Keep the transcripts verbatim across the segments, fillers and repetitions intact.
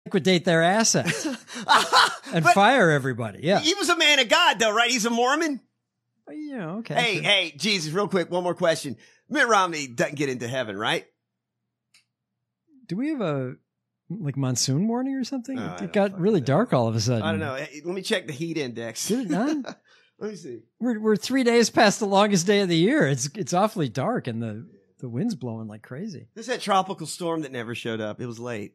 liquidate their assets and But fire everybody. Yeah. He was a man of God, though, right? He's a Mormon. Yeah, okay. Hey, sure. hey, Jesus, real quick, one more question. Mitt Romney doesn't get into heaven, right? Do we have a like monsoon warning or something? Oh, I it got don't really fucking know. dark all of a sudden. I don't know. Hey, let me check the heat index. Did it not? Let me see. We're we're three days past the longest day of the year. It's it's awfully dark and the, the wind's blowing like crazy. This is that tropical storm that never showed up. It was late.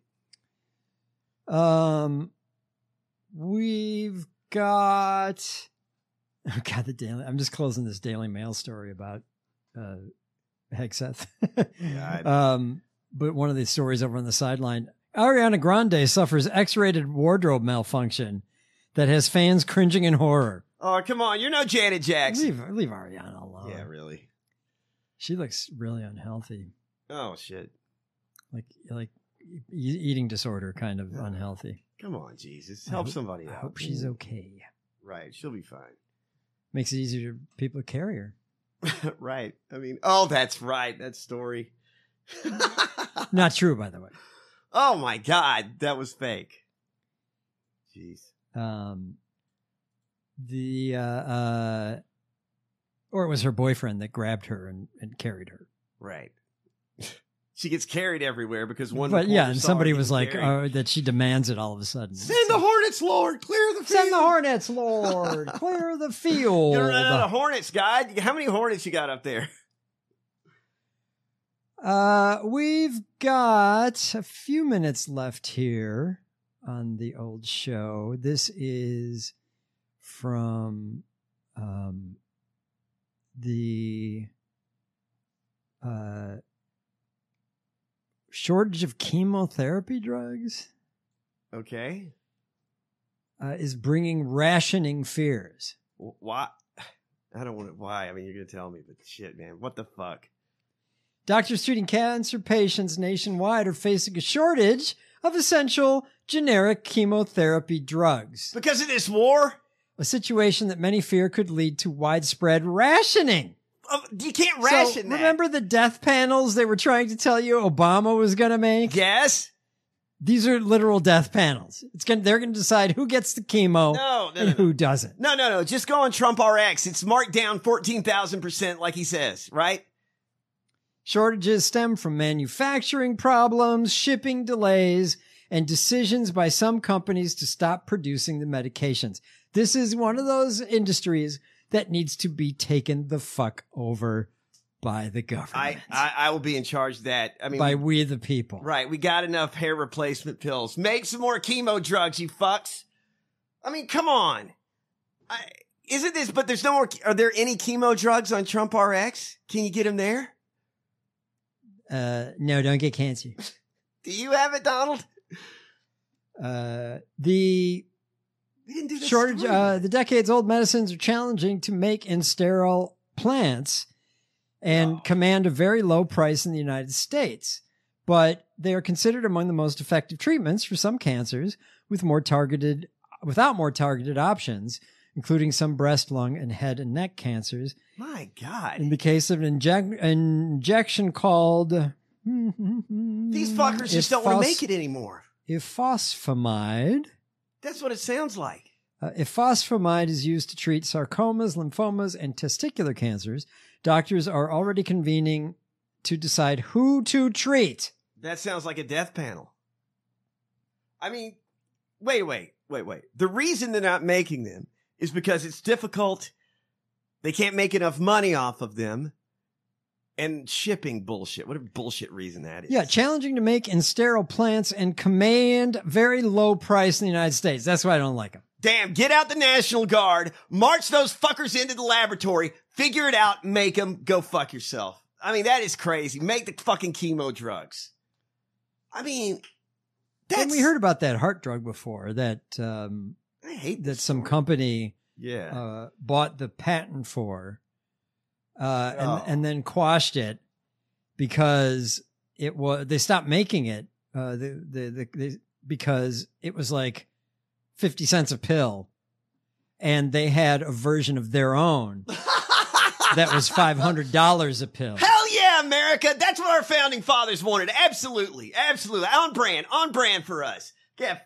Um, we've got. Oh God, the daily. I'm just closing this Daily Mail story about uh, Hegseth. God. um, but one of the stories over on the sideline: Ariana Grande suffers X-rated wardrobe malfunction that has fans cringing in horror. Oh, come on. You're no Janet Jackson. Leave leave Ariana alone. Yeah, really. She looks really unhealthy, Oh, shit. like like e- eating disorder, kind of unhealthy. Come on, Jesus. I Help hope- somebody I out. hope she's okay. Right. She'll be fine. Makes it easier for people to carry her. Right. I mean, oh, that's right. That story. Not true, by the way. Oh, my God. That was fake. Jeez. Um, the uh, uh, or it was her boyfriend that grabbed her and, and carried her. Right. She gets carried everywhere because one. But yeah, reporter and saw somebody her was getting like carried. uh, that she demands it all of a sudden. Send the Hornets, Lord. Clear the field. Send the Hornets, Lord. Clear the field. You're running out of Hornets, God. How many Hornets you got up there? Uh, we've got a few minutes left here on the old show. This is from um, the uh, shortage of chemotherapy drugs Okay. uh, is bringing rationing fears. Wh- Why? I don't want to. Why? I mean, you're gonna tell me, but shit, man. What the fuck? Doctors treating cancer patients nationwide are facing a shortage of essential generic chemotherapy drugs. Because of this war? A situation that many fear could lead to widespread rationing. Uh, you can't ration so, that. remember the death panels they were trying to tell you Obama was going to make? Yes. These are literal death panels. It's going they're going to decide who gets the chemo No, no, and no, who doesn't. No, no, no. Just go on Trump R X. It's marked down fourteen thousand percent like he says, right? Shortages stem from manufacturing problems, shipping delays, and decisions by some companies to stop producing the medications. This is one of those industries that needs to be taken the fuck over by the government. I, I, I will be in charge of that. I mean, by we, we the people. right. We got enough hair replacement pills. Make some more chemo drugs, you fucks. I mean, come on. I, isn't this, but there's no more, are there any chemo drugs on Trump R X? Can you get them there? Uh, no, don't get cancer. Do you have it, Donald? Uh, the We didn't do this shortage, story. uh, the decades old medicines are challenging to make in sterile plants and Wow. command a very low price in the United States. But they are considered among the most effective treatments for some cancers with more targeted, without more targeted options, including some breast, lung, and head and neck cancers. My God. In the case of an inject, injection called These fuckers just don't want to make it anymore. Ifosfamide. That's what it sounds like. Uh, ifosfamide is used to treat sarcomas, lymphomas, and testicular cancers. Doctors are already convening to decide who to treat. That sounds like a death panel. I mean, wait, wait, wait, wait. The reason they're not making them is because it's difficult. They can't make enough money off of them. And shipping bullshit. Whatever bullshit reason that is. Yeah, challenging to make in sterile plants and command very low price in the United States. That's why I don't like them. Damn, get out the National Guard, march those fuckers into the laboratory, figure it out, make them, go fuck yourself. I mean, that is crazy. Make the fucking chemo drugs. I mean, that's... And we heard about that heart drug before that um, I hate that this some story. company Yeah. uh, bought the patent for uh, and, Oh. and then quashed it because it was they stopped making it uh, the, the, the, the, because it was like fifty cents a pill, and they had a version of their own that was five hundred dollars a pill. Hell yeah, America. That's what our founding fathers wanted. Absolutely. Absolutely. On brand. On brand for us. Get